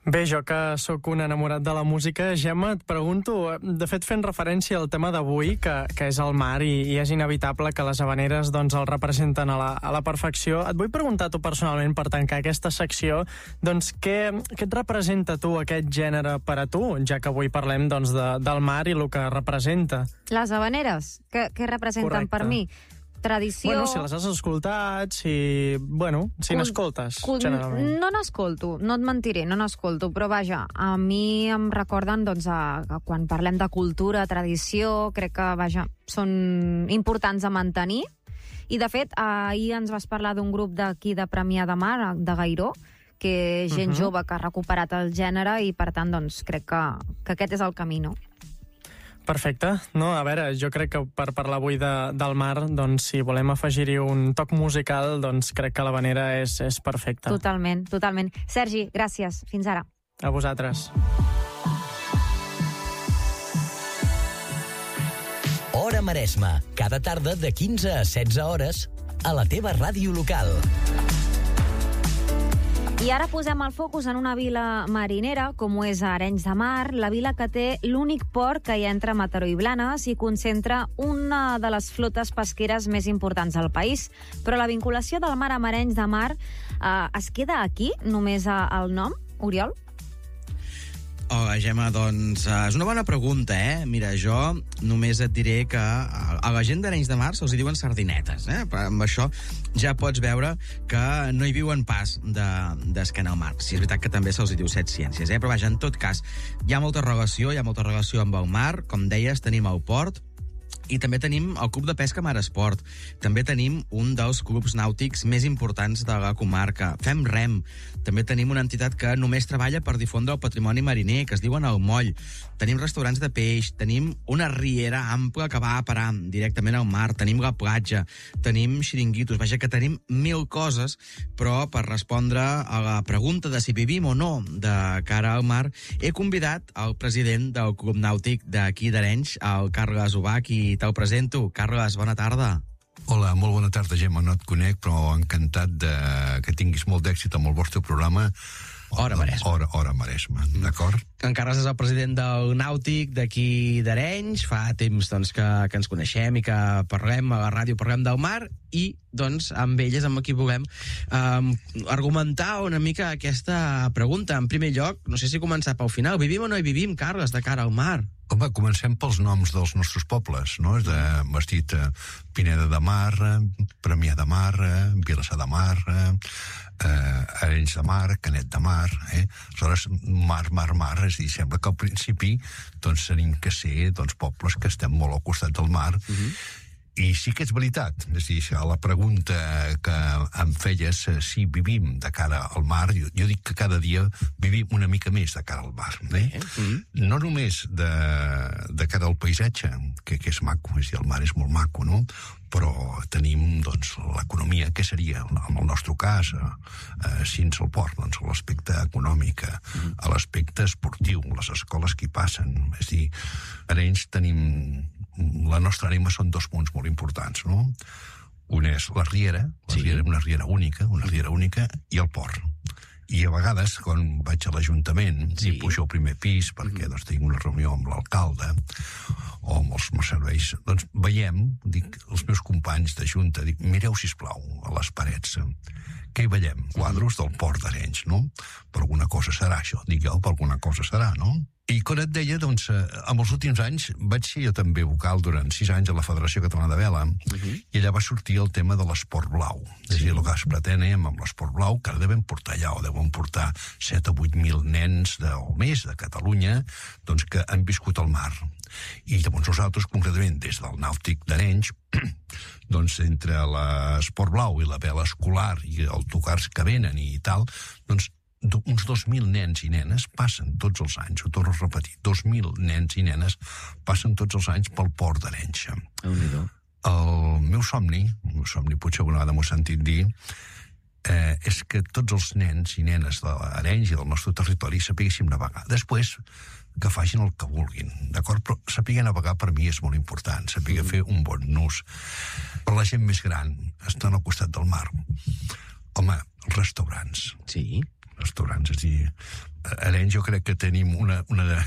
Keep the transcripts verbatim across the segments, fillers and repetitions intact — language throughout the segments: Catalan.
Bé, jo que sóc un enamorat de la música, Gemma, et pregunto, de fet fent referència al tema d'avui, que, que és el mar, i, i és inevitable que les havaneres doncs, el representen a la, a la perfecció. Et vull preguntar tu personalment, per tancar aquesta secció, doncs què, què et representa tu aquest gènere per a tu, ja que avui parlem doncs, de, del mar i el que representa? Les havaneres, què, què representen Correcte. per mi? Tradició... Bueno, si les has escoltat, si... Bueno, si Cul- n'escoltes, cul- generalment. No n'escolto, no et mentiré, no n'escolto, però vaja, a mi em recorden, doncs, a, a quan parlem de cultura, tradició, crec que, vaja, són importants a mantenir. I, de fet, ahir ens vas parlar d'un grup d'aquí de Premià de Mar, de Gairó, que és gent uh-huh. jove que ha recuperat el gènere i, per tant, doncs, crec que, que aquest és el camí, no? Perfecte. No, a veure, jo crec que per parlar avui de, del mar, doncs si volem afegir-hi un toc musical, doncs crec que l'havanera és, és perfecta. Totalment, totalment. Sergi, gràcies. Fins ara. A vosaltres. Hora Maresme, cada tarda de quinze a setze hores a la teva ràdio local. I ara posem el focus en una vila marinera, com ho és Arenys de Mar, la vila que té l'únic port que hi ha entre Mataró i Blanes i concentra una de les flotes pesqueres més importants del país. Però la vinculació del mar amb Arenys de Mar eh, es queda aquí, només al nom, Oriol? Oh, Gemma, doncs uh, és una bona pregunta, eh? Mira, jo només et diré que a, a la gent d'Arenys de Mar se'ls diuen sardinetes, eh? Però amb això ja pots veure que no hi viuen pas d'esquena al mar. Sí, és veritat que també se'ls diu set ciències, eh? Però vaja, en tot cas, hi ha molta relació, hi ha molta relació amb el mar. Com deies, tenim el port, i també tenim el Club de Pesca Mar Esport. També tenim un dels clubs nàutics més importants de la comarca. Fem rem. També tenim una entitat que només treballa per difondre el patrimoni mariner, que es diuen El Moll. Tenim restaurants de peix, tenim una riera ampla que va a parar directament al mar, tenim la platja, tenim xiringuitos, vaja que tenim mil coses, però per respondre a la pregunta de si vivim o no de cara al mar, he convidat el president del Club Nàutic d'aquí d'Arenys, el Carles Ubach, i te'l presento. Carles, bona tarda. Hola, molt bona tarda, Gemma. No et conec, però encantat de que tinguis molt d'èxit amb el vostre programa. Hora Maresme. Hora, hora Maresme, d'acord? En Carles és el president del Nàutic d'aquí d'Arenys. Fa temps doncs, que, que ens coneixem i que parlem a la ràdio, parlem del mar, i doncs amb ell és amb qui volem um, argumentar una mica aquesta pregunta. En primer lloc, no sé si començar pel final. Vivim o no hi vivim, Carles, de cara al mar? Home, comencem pels noms dels nostres pobles, no? És de, m'has dit eh, Pineda de Mar, Premià de Mar, Vilassar de Mar, eh, Arenys de Mar, Canet de Mar, eh? Aleshores, mar, mar, mar, és a dir, sembla que al principi doncs tenim que ser doncs, pobles que estem molt al costat del mar. Uh-huh. I sí que és veritat, és a dir, a la pregunta que em feies, si vivim de cara al mar, jo, jo dic que cada dia vivim una mica més de cara al mar. Eh? Mm-hmm. No només de, de cara al paisatge, que, que és maco, és a dir, el mar és molt maco, no? Però tenim, doncs, l'economia, que seria, en el nostre cas, eh, sense el port, doncs, l'aspecte econòmic, mm. l'aspecte esportiu, les escoles que hi passen. És a dir, a Arenys tenim... La nostra ànima són dos punts molt importants, no? Un és la riera, la sí. riera, una riera única, una riera única, i el port. I a vegades, quan vaig a l'Ajuntament sí. i pujo al primer pis, perquè mm. doncs, tinc una reunió amb l'alcalde o amb els meus serveis, doncs veiem, dic, els meus companys de Junta, dic, mireu, sisplau, a les parets, què hi veiem? Quadros del port d'Arenys, no? Per alguna cosa serà això, dic jo, per alguna cosa serà, no? I quan et deia, doncs, en els últims anys vaig ser jo també vocal durant sis anys a la Federació Catalana de Vela, uh-huh. i allà va sortir el tema de l'esport blau. Sí. És a dir, el que es pretenem amb l'esport blau, que ara devem portar allà, o deuen portar set o vuit mil nens de, o més de Catalunya, doncs, que han viscut al mar. I llavors nosaltres, concretament, des del Nàutic d'Arenys, doncs, entre l'esport blau i la vela escolar i els tocars que venen i tal, doncs, uns dos mil nens i nenes passen tots els anys, ho torno a repetir, dos mil nens i nenes passen tots els anys pel port d'Arenys. El meu somni, el meu somni potser alguna vegada m'ho he sentit dir, eh, és que tots els nens i nenes d'Arenys i del nostre territori sapiguéssim navegar. Després, que facin el que vulguin, d'acord? Però saber navegar per mi és molt important, saber fer un bon nus. Per la gent més gran, estan al costat del mar. Home, restaurants. Sí. Restaurants, és a dir, a Arenys jo crec que tenim una, una,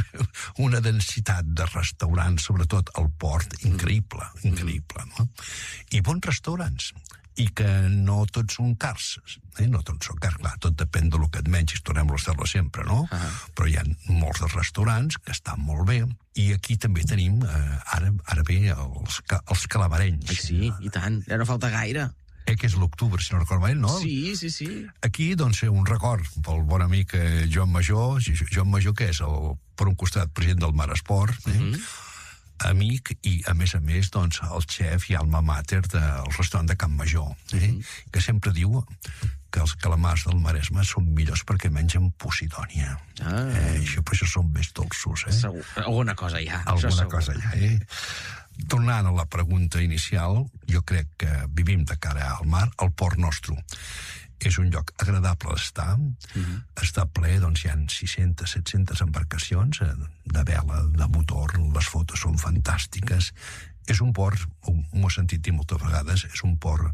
una densitat de restaurants, sobretot al port, increïble, increïble, no? I bons restaurants, i que no tots són cars, eh? No tots són cars, clar, tot depèn del que et mengis, tornem a estar-la sempre, no? Uh-huh. Però hi ha molts de restaurants que estan molt bé, i aquí també tenim, eh, ara, ara bé, els, els calamarenys. Ai, sí, i tant, ja no falta gaire. Eh, que és l'octubre, si no recordo bé, no? Sí, sí, sí. Aquí, doncs, un record pel bon amic eh, Joan Major, Joan Major, que és, el, per un costat, president del Mar Esport, eh? Uh-huh. Amic i, a més a més, doncs, el xef i alma mater del restaurant de Can Major, eh? Uh-huh. Que sempre diu que els calamars del Maresme són millors perquè mengen posidònia. Ah. Eh, això, per això són més dolços, eh? Segur. Alguna cosa hi ha. Alguna cosa hi ha, eh? Tornant a la pregunta inicial, jo crec que vivim de cara al mar, el port nostre és un lloc agradable d'estar, mm-hmm. Està ple, doncs hi ha sis-centes, set-centes embarcacions de vela, de motor, les fotos són fantàstiques. És un port, m'ho he sentit dir moltes vegades, és un port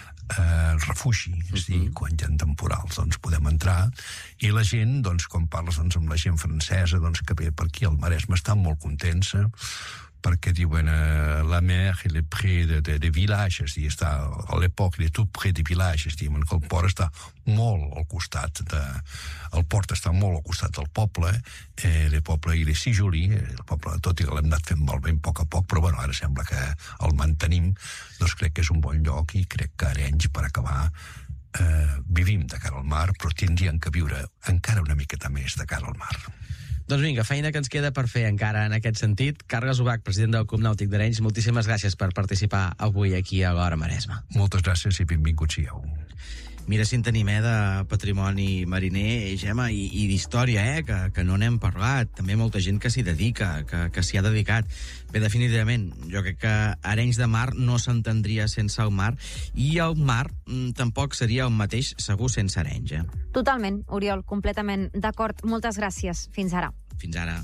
eh, refugi, mm-hmm. És a dir, quan hi ha temporals doncs podem entrar, i la gent, doncs, quan parles doncs, amb la gent francesa doncs, que ve per aquí al Maresme, està molt contents, perquè diuen eh, la mer elle est près de, de, de village, és a dir, està, a l'època il est tout près de village, és a dir, que el port està molt al costat de, el port està molt al costat del poble, eh, el poble il est si joli, el poble, tot i que l'hem anat fent molt ben a poc a poc, però bueno, ara sembla que el mantenim, doncs crec que és un bon lloc, i crec que Arenys, per acabar, eh, vivim de cara al mar, però tindríem que viure encara una miqueta més de cara al mar. Doncs vinga, feina que ens queda per fer encara en aquest sentit. Carles Ubach, president del Club Nàutic d'Arenys, moltíssimes gràcies per participar avui aquí a l'Hora Maresme. Moltes gràcies i benvinguts sieu. Mira si en tenim, eh, de patrimoni mariner, Gemma, i, i d'història, eh, que, que no n'hem parlat. També molta gent que s'hi dedica, que, que s'hi ha dedicat. Bé, definitivament, jo crec que Arenys de Mar no s'entendria sense el mar, i el mar mm, tampoc seria el mateix, segur, sense Arenys, eh? Totalment, Oriol, completament d'acord. Moltes gràcies. Fins ara. Fins ara.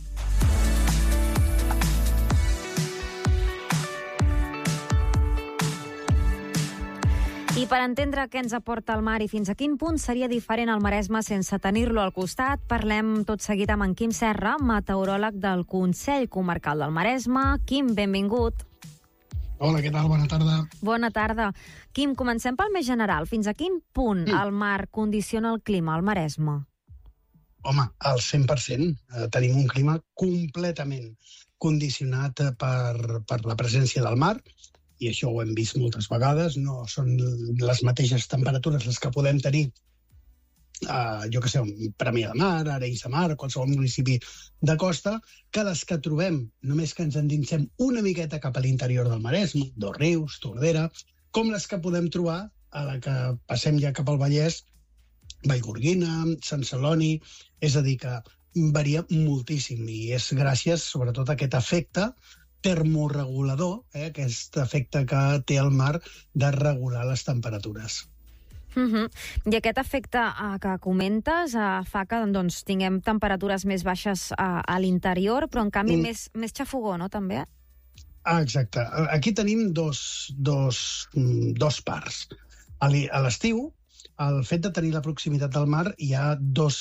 I per entendre què ens aporta el mar i fins a quin punt seria diferent el Maresme sense tenir-lo al costat, parlem tot seguit amb en Quim Serra, meteoròleg del Consell Comarcal del Maresme. Quim, benvingut. Hola, què tal? Bona tarda. Bona tarda. Quim, comencem pel més general. Fins a quin punt mm. el mar condiciona el clima al Maresme? Home, al cent per cent. Eh, tenim un clima completament condicionat per, per la presència del mar, i això ho hem vist moltes vegades, no són les mateixes temperatures les que podem tenir Uh, jo que sé, un Premià de Mar, Arenys de Mar, qualsevol municipi de costa, que les que trobem, només que ens endinsem una miqueta cap a l'interior del Maresme, Dosrius, Tordera, com les que podem trobar a la que passem ja cap al Vallès, Vallgorguina, Sant Celoni, és a dir, que varia moltíssim, i és gràcies sobretot a aquest efecte termorregulador, eh, aquest efecte que té el mar de regular les temperatures. Uh-huh. I aquest efecte uh, que comentes uh, fa que doncs, tinguem temperatures més baixes uh, a l'interior, però en canvi mm. més, més xafogó, no, també? Ah, exacte. Aquí tenim dos, dos, dos parts. A l'estiu, el fet de tenir la proximitat del mar, hi ha dos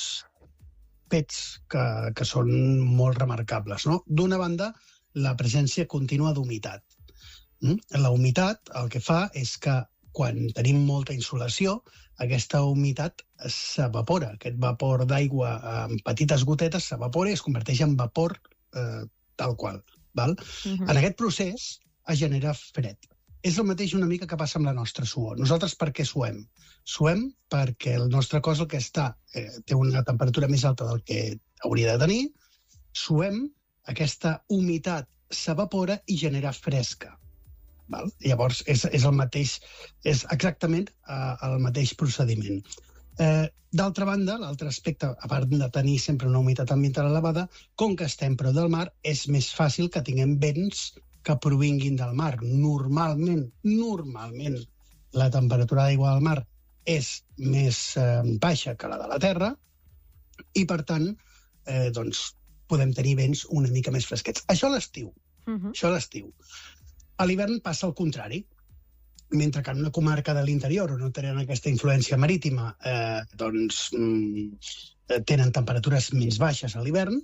fets que, que són molt remarcables, no? D'una banda, la presència contínua d'humitat. Mm? La humitat el que fa és que quan tenim molta insolació, aquesta humitat s'evapora. Aquest vapor d'aigua en petites gotetes s'evapora i es converteix en vapor eh, tal qual. Val? Uh-huh. En aquest procés es genera fred. És el mateix una mica que passa amb la nostra suor. Nosaltres per què suem? Suem perquè el nostre cos el que està eh, té una temperatura més alta del que hauria de tenir. Suem, aquesta humitat s'evapora i genera fresca. Val? Llavors, és, és, el mateix, és exactament uh, el mateix procediment. Eh, D'altra banda, l'altre aspecte, a part de tenir sempre una humitat ambiental elevada, com que estem prop del mar, és més fàcil que tinguem vents que provinguin del mar. Normalment, normalment, la temperatura d'aigua del mar és més eh, baixa que la de la terra i, per tant, eh, doncs, podem tenir vents una mica més fresquets. Això a l'estiu. Uh-huh. Això a l'estiu. A l'hivern passa el contrari. Mentre que en una comarca de l'interior on no tenen aquesta influència marítima, eh, doncs mm, tenen temperatures més baixes a l'hivern.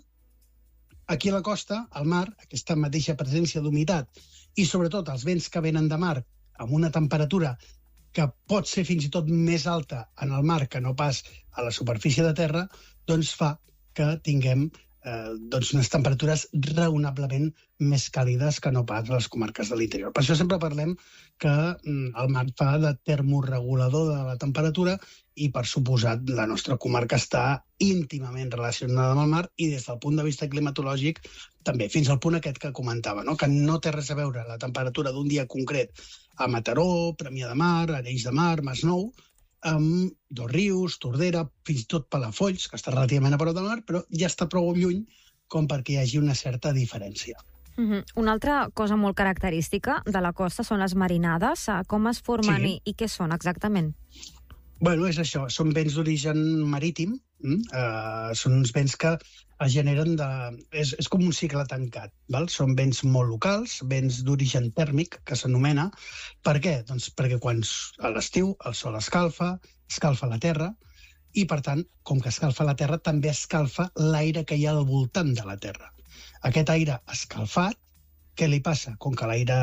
Aquí a la costa, al mar, aquesta mateixa presència d'humitat i sobretot els vents que venen de mar amb una temperatura que pot ser fins i tot més alta en el mar que no pas a la superfície de terra, doncs fa que tinguem eh, doncs unes temperatures raonablement més càlides que no pas a les comarques de l'interior. Per això sempre parlem que mm, el mar fa de termorregulador de la temperatura i, per suposat, la nostra comarca està íntimament relacionada amb el mar i des del punt de vista climatològic també, fins al punt aquest que comentava, no? Que no té res a veure la temperatura d'un dia concret a Mataró, Premià de Mar, Arenys de Mar, Masnou, amb Dosrius, Tordera, fins i tot Palafolls, que està relativament a prop del mar, però ja està prou lluny com perquè hi hagi una certa diferència. Uh-huh. Una altra cosa molt característica de la costa són les marinades. Com es formen sí. i, i què són exactament? Bueno, és això, són vents d'origen marítim, mm? uh, són uns vents que es generen de... És, és com un cicle tancat, val? Són vents molt locals, vents d'origen tèrmic, que s'anomena. Per què? Doncs perquè quan a l'estiu el sol escalfa, escalfa la terra, i per tant, com que escalfa la terra, també escalfa l'aire que hi ha al voltant de la terra. Aquest aire escalfat, què li passa? Com que l'aire,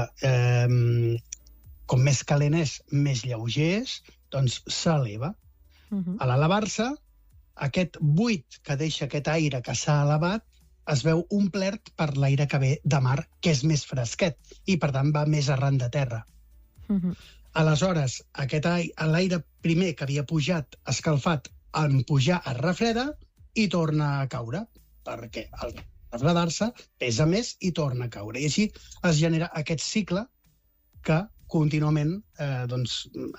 eh, com més calent és, més lleuger és, doncs s'eleva. Uh-huh. A l'elevar-se, aquest buit que deixa aquest aire que s'ha elevat es veu omplert per l'aire que ve de mar, que és més fresquet, i per tant va més arran de terra. Uh-huh. Aleshores, aquest aire, l'aire primer que havia pujat escalfat, en pujar es refreda i torna a caure, perquè al refredar-se pesa més i torna a caure. I així es genera aquest cicle que contínuament eh, doncs,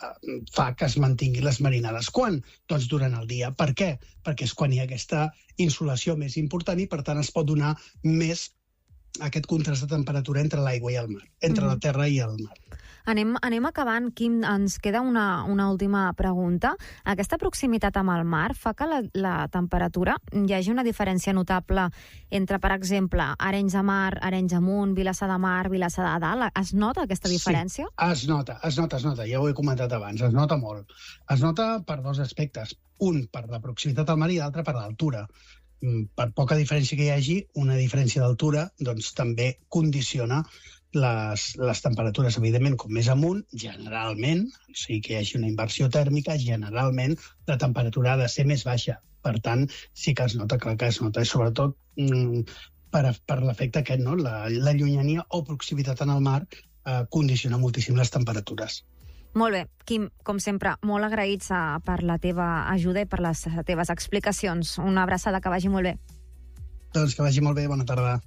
fa que es mantinguin les marinades. Quan? Doncs durant el dia. Per què? Perquè és quan hi ha aquesta insolació més important i, per tant, es pot donar més aquest contrast de temperatura entre l'aigua i el mar, entre mm. la terra i el mar. Anem, anem acabant, Quim, ens queda una, una última pregunta. Aquesta proximitat amb el mar fa que la, la temperatura hi hagi una diferència notable entre, per exemple, Arenys de Mar, Arenys Amunt, Vilassar de Mar, Vilassar de Dalt. Es nota aquesta diferència? Sí, es nota, es nota, es nota. Ja ho he comentat abans, es nota molt. Es nota per dos aspectes. Un, per la proximitat al mar i l'altre per l'altura. Per poca diferència que hi hagi, una diferència d'altura doncs, també condiciona Les, les temperatures, evidentment, com més amunt, generalment, o sigui que hi hagi una inversió tèrmica, generalment la temperatura ha de ser més baixa. Per tant, sí que es nota, clar que es nota, i sobretot mm, per, per l'efecte aquest, no? la, la llunyania o proximitat en el mar eh, condiciona moltíssim les temperatures. Molt bé. Quim, com sempre, molt agraïts a, per la teva ajuda i per les teves explicacions. Una abraçada, que vagi molt bé. Doncs que vagi molt bé, bona tarda.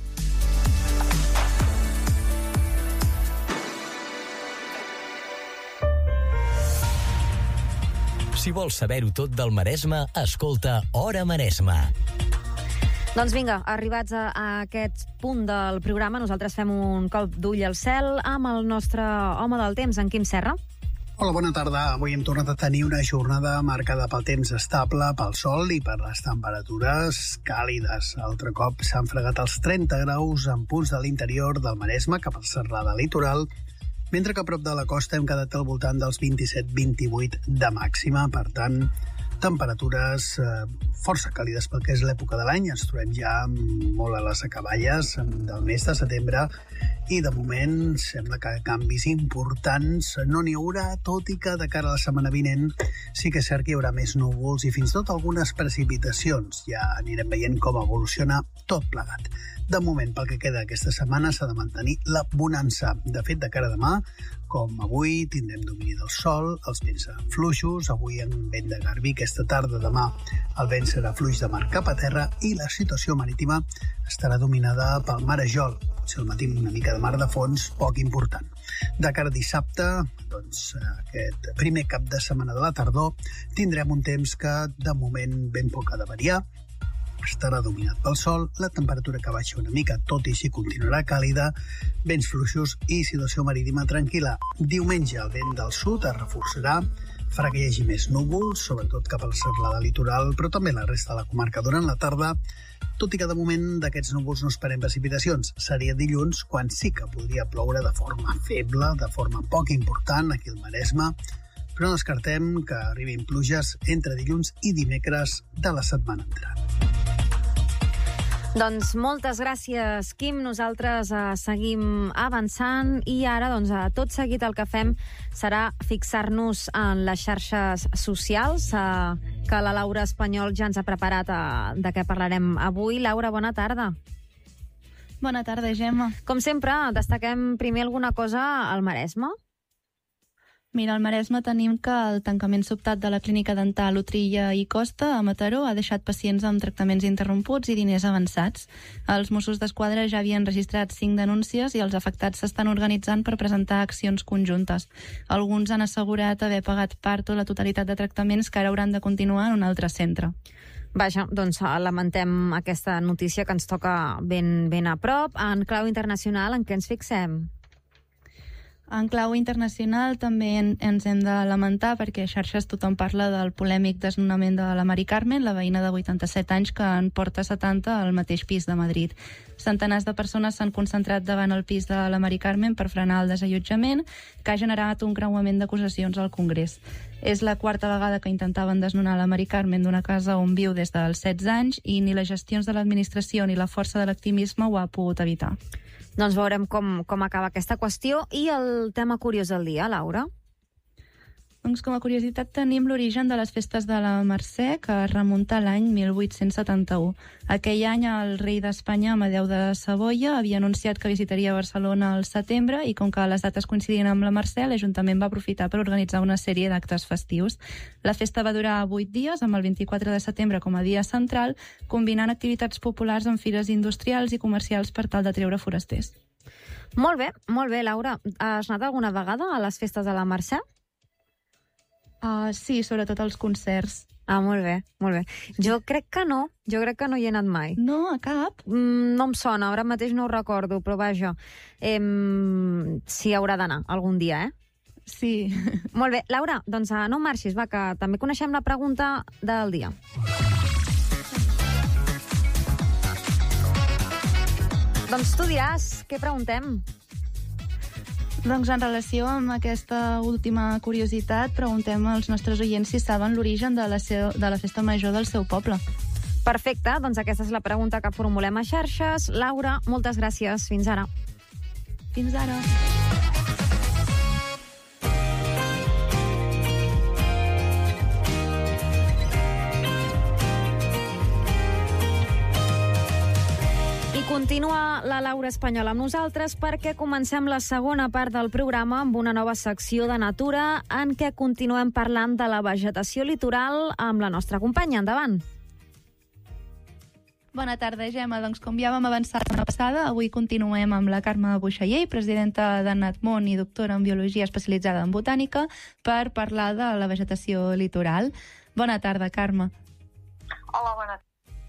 Si vols saber-ho tot del Maresme, escolta Hora Maresme. Doncs vinga, arribats a, a aquest punt del programa, nosaltres fem un cop d'ull al cel amb el nostre home del temps, en Quim Serra. Hola, bona tarda. Avui hem tornat a tenir una jornada marcada pel temps estable, pel sol i per les temperatures càlides. Altre cop s'han fregat els trenta graus en punts de l'interior del Maresme cap a la serralada litoral, mentre que a prop de la costa hem quedat al voltant dels vint-i-set vint-i-vuit de màxima. Per tant, temperatures eh, força càlides pel que és l'època de l'any. Ens trobem ja molt a les acaballes del mes de setembre i, de moment, sembla que canvis importants no n'hi haurà, tot i que de cara a la setmana vinent sí que és cert que hi haurà més núvols i fins i tot algunes precipitacions. Ja anirem veient com evoluciona tot plegat. De moment, pel que queda aquesta setmana, s'ha de mantenir la bonança. De fet, de cara a demà, com avui, tindrem domini del sol, els vents seran fluixos, avui en vent de garbí, aquesta tarda, demà, el vent serà fluix de mar cap a terra i la situació marítima estarà dominada pel marejol. Potser al matí una mica de mar de fons, poc important. De cara a dissabte, doncs, aquest primer cap de setmana de la tardor, tindrem un temps que, de moment, ben poc ha de variar. Estarà dominat pel sol, la temperatura que baixa una mica, tot i així continuarà càlida, vents fluixos i situació marítima tranquil·la. Diumenge el vent del sud es reforçarà, farà que hi hagi més núvols, sobretot cap a la serralada litoral, però també la resta de la comarca durant la tarda, tot i que de moment d'aquests núvols no esperem precipitacions. Seria dilluns quan sí que podria ploure de forma feble, de forma poc important aquí al Maresme, però no descartem que arribin pluges entre dilluns i dimecres de la setmana entrant. Doncs moltes gràcies, Quim. Nosaltres eh, seguim avançant i ara, doncs, eh, tot seguit el que fem serà fixar-nos en les xarxes socials, eh, que la Laura Espanyol ja ens ha preparat eh, de què parlarem avui. Laura, bona tarda. Bona tarda, Gemma. Com sempre, destaquem primer alguna cosa al Maresme. Mira, al Maresme tenim que el tancament sobtat de la clínica dental Utrilla i Costa a Mataró ha deixat pacients amb tractaments interromputs i diners avançats. Els Mossos d'Esquadra ja havien registrat cinc denúncies i els afectats s'estan organitzant per presentar accions conjuntes. Alguns han assegurat haver pagat part o la totalitat de tractaments que ara hauran de continuar en un altre centre. Vaja, doncs lamentem aquesta notícia que ens toca ben, ben a prop. En clau internacional, en què ens fixem? En clau internacional també en, ens hem de lamentar perquè a xarxes tothom parla del polèmic desnonament de la Mari Carmen, la veïna de vuitanta-set anys que en porta setanta al mateix pis de Madrid. Centenars de persones s'han concentrat davant el pis de la Mari Carmen per frenar el desallotjament, que ha generat un creuament d'acusacions al Congrés. És la quarta vegada que intentaven desnonar la Mari Carmen d'una casa on viu des dels setze anys i ni les gestions de l'administració ni la força de l'activisme ho ha pogut evitar. Doncs veurem com, com acaba aquesta qüestió. I el tema curiós del dia, Laura? Doncs com a curiositat tenim l'origen de les festes de la Mercè, que es remunta a l'any mil vuit-cents setanta-u. Aquell any el rei d'Espanya, Amadeu de Savoia, havia anunciat que visitaria Barcelona al setembre i com que les dates coincidien amb la Mercè, l'Ajuntament va aprofitar per organitzar una sèrie d'actes festius. La festa va durar vuit dies, amb el vint-i-quatre de setembre com a dia central, combinant activitats populars amb fires industrials i comercials per tal de treure forasters. Molt bé, molt bé, Laura. Has anat alguna vegada a les festes de la Mercè? Uh, sí, sobretot els concerts. Ah, molt bé, molt bé. Jo crec que no, jo crec que no hi he anat mai. No, a cap? Mm, no em sona, ara mateix no ho recordo, però vaja, eh, sí, haurà d'anar algun dia, eh? Sí. Molt bé, Laura, doncs no marxis, va, que també coneixem la pregunta del dia. Doncs tu diràs, què preguntem? Doncs en relació amb aquesta última curiositat, preguntem als nostres oients si saben l'origen de la, seu, de la festa major del seu poble. Perfecte, doncs aquesta és la pregunta que formulem a xarxes. Laura, moltes gràcies. Fins ara. Fins ara. Continua la Laura Espanyol amb nosaltres perquè comencem la segona part del programa amb una nova secció de natura en què continuem parlant de la vegetació litoral amb la nostra companya. Endavant. Bona tarda, Gemma. Doncs com ja vam avançar la passada, avui continuem amb la Carme Buixaller, presidenta de Natmon i doctora en biologia especialitzada en botànica, per parlar de la vegetació litoral. Bona tarda, Carme. Hola, bona tarda.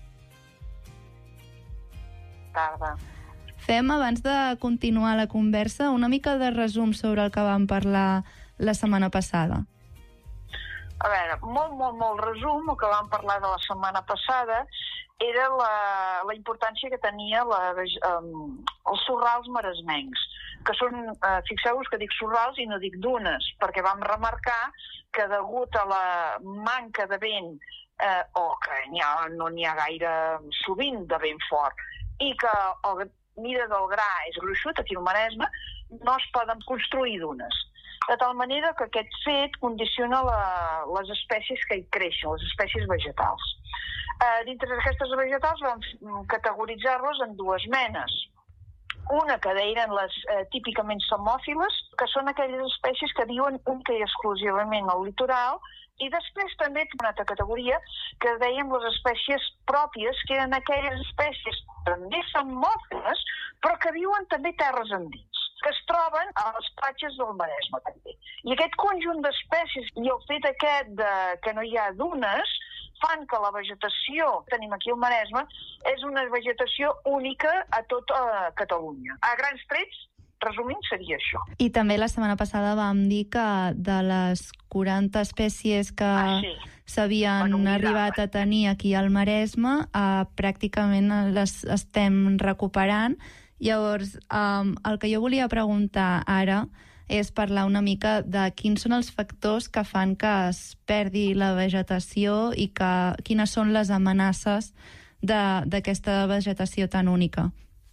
tarda. Fem, abans de continuar la conversa, una mica de resum sobre el que vam parlar la setmana passada. A veure, molt, molt, molt resum, el que vam parlar de la setmana passada era la, la importància que tenia la, um, els sorrals maresmencs, que són, eh, fixeu-vos que dic sorrals i no dic dunes, perquè vam remarcar que degut a la manca de vent, eh, o que n'hi ha, no n'hi ha gaire sovint de vent fort, i que el mida del gra és gruixut, aquí al Maresme, no es poden construir dunes. De tal manera que aquest fet condiciona la, les espècies que hi creixen, les espècies vegetals. Eh, dintre d'aquestes vegetals vam categoritzar-les en dues menes. Una que deien les eh, típicament samòfiles, que són aquelles espècies que viuen única i exclusivament al litoral, i després també una altra categoria que dèiem les espècies pròpies, que eren aquelles espècies també samòfiles, però que viuen també terres endins, que es troben a les platges del Maresme també. I aquest conjunt d'espècies i el fet aquest de que no hi ha dunes fan que la vegetació que tenim aquí al Maresme és una vegetació única a tota Catalunya. A grans trets, resumint, seria això. I també la setmana passada vam dir que de les quaranta espècies que ah, sí. s'havien bueno, arribat a tenir aquí al Maresme, eh, pràcticament les estem recuperant. Llavors, eh, el que jo volia preguntar ara és parlar una mica de quins són els factors que fan que es perdi la vegetació i que, quines són les amenaces d'aquesta vegetació tan única.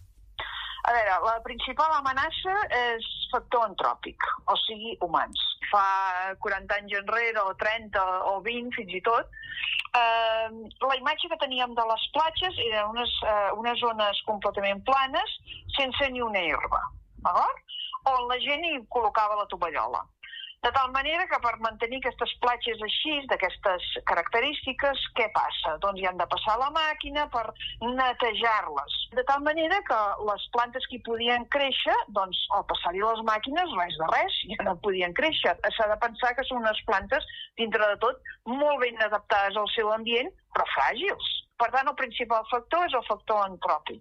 A veure, la principal amenaça és factor antròpic, o sigui, humans. Fa quaranta anys enrere, o trenta, o vint, fins i tot, eh, la imatge que teníem de les platges eren unes, eh, unes zones completament planes, sense ni una herba, d'acord? On la gent hi col·locava la tovallola. De tal manera que per mantenir aquestes platges així, d'aquestes característiques, què passa? Doncs hi han de passar la màquina per netejar-les. De tal manera que les plantes que hi podien créixer, doncs al passar-hi les màquines, res de res, ja no podien créixer. S'ha de pensar que són unes plantes, dintre de tot, molt ben adaptades al seu ambient, però fràgils. Per tant, el principal factor és el factor antròpic.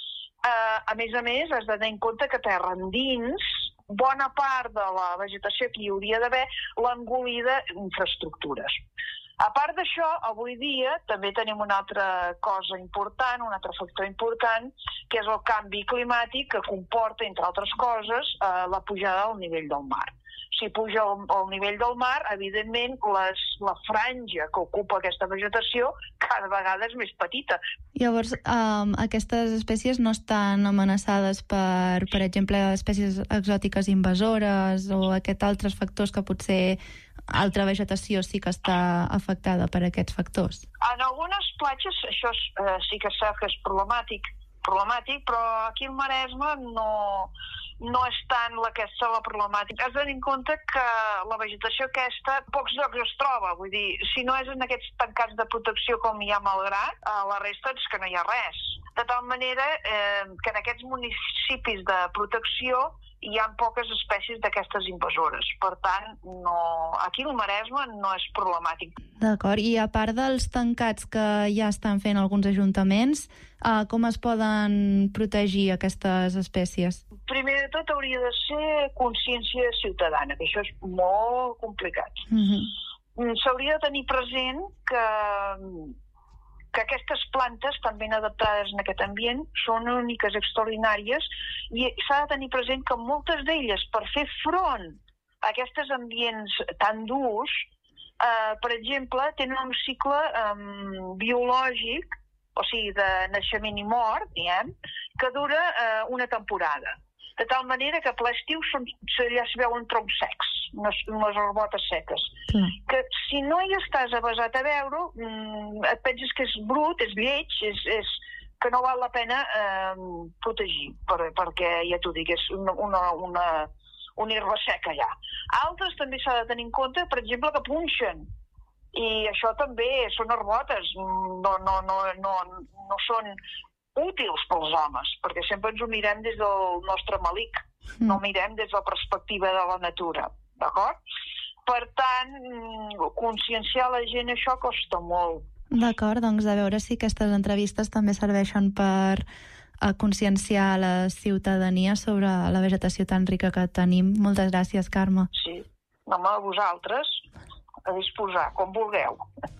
Uh, a més a més, has de tenir en compte que terra endins, bona part de la vegetació que hi hauria d'haver l'ha engolida infraestructures. A part d'això, avui dia també tenim una altra cosa important, un altre factor important, que és el canvi climàtic que comporta, entre altres coses, eh, la pujada del nivell del mar. Si puja el, el nivell del mar, evidentment, les, la franja que ocupa aquesta vegetació cada vegada és més petita. Llavors, um, aquestes espècies no estan amenaçades per, per exemple, espècies exòtiques invasores o aquests altres factors que potser altra vegetació sí que està afectada per aquests factors? En algunes platges això és, eh, sí que sap que és problemàtic, problemàtic, però aquí al Maresme no, no és tant la que és la problemàtica. Has de tenir en compte que la vegetació aquesta a pocs llocs es troba, vull dir, si no és en aquests tancats de protecció com hi ha Malgrat, a la resta és que no hi ha res. De tal manera eh, que en aquests municipis de protecció hi ha poques espècies d'aquestes invasores. Per tant, no, aquí al Maresme no és problemàtic. D'acord, i a part dels tancats que ja estan fent alguns ajuntaments, eh, com es poden protegir aquestes espècies? Primer de tot hauria de ser consciència ciutadana, que això és molt complicat. Uh-huh. S'hauria de tenir present que que aquestes plantes, tan ben adaptades en aquest ambient, són úniques, extraordinàries, i s'ha de tenir present que moltes d'elles, per fer front a aquests ambients tan durs, eh, per exemple, tenen un cicle eh, biològic, o sigui, de naixement i mort, diguem, que dura eh, una temporada. De tal manera que per l'estiu ja es veuen troncs secs, unes, unes arbotes seques. Mm. Que si no hi estàs avesat a veure, mm, et penses que és brut, és lleig, és, és, que no val la pena eh, protegir, per, perquè ja t'ho dic, és una, una, una, una herba seca ja. Altres també s'ha de tenir en compte, per exemple, que punxen. I això també són arbotes, no, no, no, no, no són útils pels homes, perquè sempre ens ho mirem des del nostre malic, mm. no mirem des de la perspectiva de la natura, d'acord? Per tant, conscienciar la gent això costa molt. D'acord, doncs a veure si aquestes entrevistes també serveixen per a conscienciar la ciutadania sobre la vegetació tan rica que tenim. Moltes gràcies, Carme. Sí, home, a vosaltres, a disposar, com vulgueu.